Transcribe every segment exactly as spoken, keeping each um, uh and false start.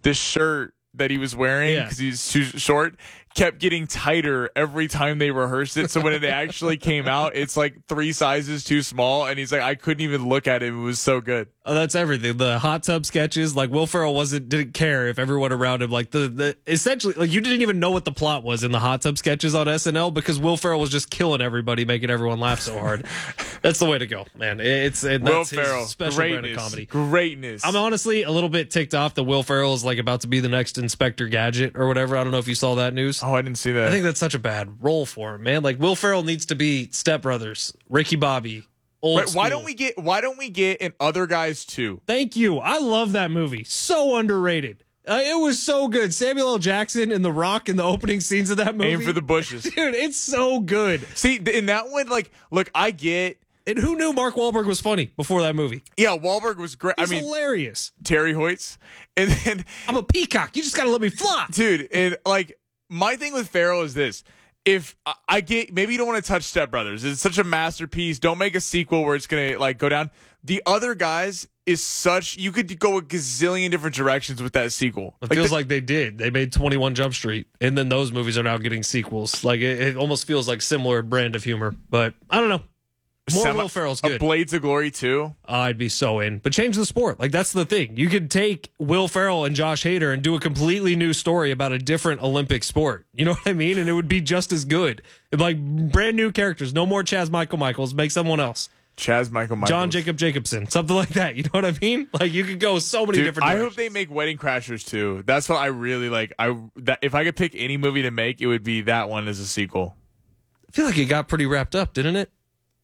the shirt that he was wearing because Yeah. he's too short kept getting tighter every time they rehearsed it. So when it actually came out, it's like three sizes too small. And he's like, I couldn't even look at him. It was so good. Oh, that's everything. The hot tub sketches, like Will Ferrell wasn't didn't care if everyone around him, like the the essentially, like you didn't even know what the plot was in the hot tub sketches on S N L because Will Ferrell was just killing everybody, making everyone laugh so hard. That's the way to go, man. It's and Will that's his Ferrell, special greatness, brand of comedy. greatness. I'm honestly a little bit ticked off that Will Ferrell is like about to be the next Inspector Gadget or whatever. I don't know if you saw that news. Oh, I didn't see that. I think that's such a bad role for him, man. Like Will Ferrell needs to be Step Brothers, Ricky Bobby. Old Right, why school. don't we get? Why don't we get in Other Guys too? Thank you. I love that movie. So underrated. Uh, it was so good. Samuel L. Jackson and The Rock in the opening scenes of that movie. Aim for the bushes, Dude, it's so good. See, in that one, like, look, I get. And who knew Mark Wahlberg was funny before that movie? Yeah, Wahlberg was great. He's I mean, hilarious. Terry Hoyts, and then, I'm a peacock. You just got to let me fly. dude, and like my thing with Farrell is this. If I- I get, maybe you don't want to touch Step Brothers. It's such a masterpiece. Don't make a sequel where it's going to like go down. The Other Guys is such, you could go a gazillion different directions with that sequel. It Like feels the- like they did. They made twenty-one Jump Street, and then those movies are now getting sequels. Like it, it almost feels like similar brand of humor. But I don't know. More Semi- Will Ferrell's a good. Blades of Glory too. I'd be so in. But change the sport. Like, that's the thing. You could take Will Ferrell and Josh Hader and do a completely new story about a different Olympic sport. You know what I mean? And it would be just as good. It'd be like brand new characters. No more Chaz Michael Michaels. Make someone else. Chaz Michael Michaels. John Jacob Jacobson. Something like that. You know what I mean? Like, you could go so many Dude, different I directions. hope they make Wedding Crashers too. That's what I really like. I that if I could pick any movie to make, it would be that one as a sequel. I feel like it got pretty wrapped up, didn't it?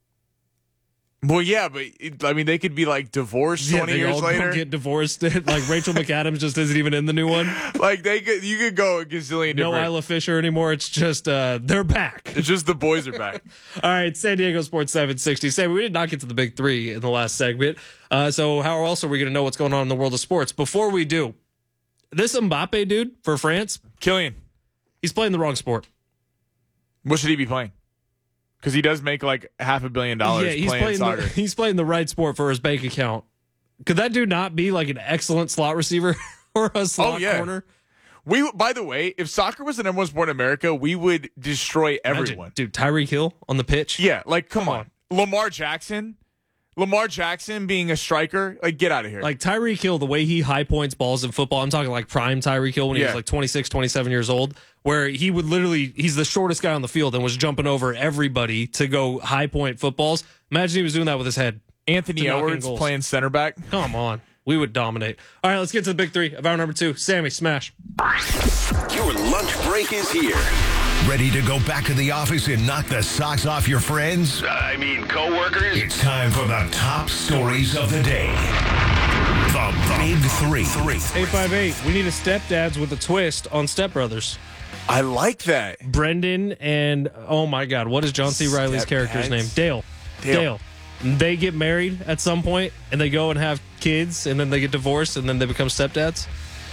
Well, yeah, but it, I mean, they could be like divorced twenty they years all later. Go get divorced. Like, Rachel McAdams just isn't even in the new one. Like they could, you could go a gazillion No different. Isla Fisher anymore. It's just, uh, they're back. It's just the boys are back. All right, San Diego Sports seven sixty. Sam, we did not get to the big three in the last segment. Uh, so how else are we going to know what's going on in the world of sports? Before we do, this Mbappe dude for France, Killian, he's playing the wrong sport. what should he be playing? Because he does make like half a billion dollars yeah, he's playing, playing, soccer. the, he's playing the right sport for his bank account. Could that dude not be like an excellent slot receiver or a slot Oh, yeah. corner? We, by the way, if soccer was the number one sport in America, we would destroy Imagine, everyone. dude, Tyreek Hill on the pitch. Yeah, like come, Come on. Lamar Jackson, Lamar Jackson being a striker, like get out of here. Like Tyreek Hill, the way he high points balls in football, I'm talking like prime Tyreek Hill when he Yeah. was like twenty-six, twenty-seven years old, where he would literally, he's the shortest guy on the field and was jumping over everybody to go high point footballs. Imagine he was doing that with his head. Anthony to knock in Edwards goals. playing center back. Come on. We would dominate. All right, let's get to the big three of hour number two. Sammy, smash. Your lunch break is here. Ready to go back to the office and knock the socks off your friends? I mean, coworkers. It's time for the top stories of the day. The Big Three. eight five eight, we need a stepdads with a twist on Step Brothers. I like that. Brendan and, oh my God, what is John C. Reilly's Stepdads? character's name? Dale. Dale. Dale. They get married at some point and they go and have kids and then they get divorced and then they become stepdads.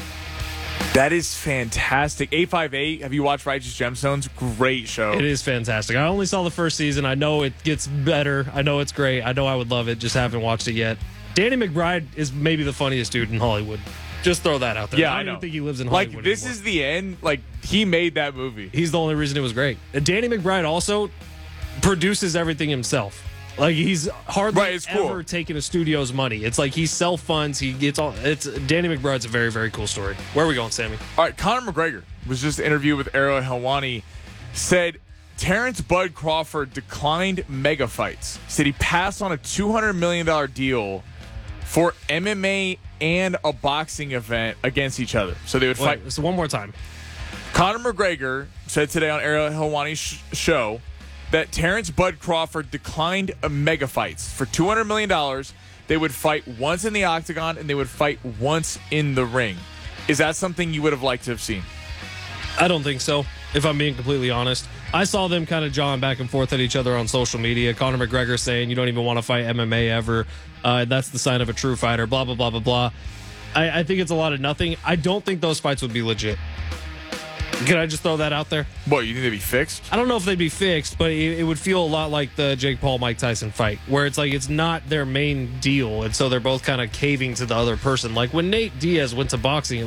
That is fantastic. eight five eight, have you watched Righteous Gemstones? Great show. It is fantastic. I only saw the first season. I know it gets better. I know it's great. I know I would love it. Just haven't watched it yet. Danny McBride is maybe the funniest dude in Hollywood. Just throw that out there. Yeah, I I don't know. even think he lives in Like, Hollywood this anymore. is the end. Like, he made that movie. He's the only reason it was great. And Danny McBride also produces everything himself. Like, he's hardly Right, it's cool. ever taken a studio's money. It's like he self funds. He gets all. It's Danny McBride's a very very cool story. Where are we going, Sammy? All right, Conor McGregor was just interviewed with Ariel Helwani, said Terrence Bud Crawford declined mega fights. Said he passed on a two hundred million dollars deal for M M A and a boxing event against each other. So they would fight. Wait, so one more time. Conor McGregor said today on Ariel Helwani's sh- show that Terrence Bud Crawford declined a mega fights for two hundred million dollars. They would fight once in the octagon and they would fight once in the ring. Is that something you would have liked to have seen? I don't think so, if I'm being completely honest. I saw them kind of jawing back and forth at each other on social media. Conor McGregor saying, you don't even want to fight M M A ever. Uh, that's the sign of a true fighter, blah, blah, blah, blah, blah. I, I think it's a lot of nothing. I don't think those fights would be legit. Can I just throw that out there? What, you think they'd be fixed? I don't know if they'd be fixed, but it, it would feel a lot like the Jake Paul, Mike Tyson fight, where it's like it's not their main deal. And so they're both kind of caving to the other person. Like when Nate Diaz went to boxing,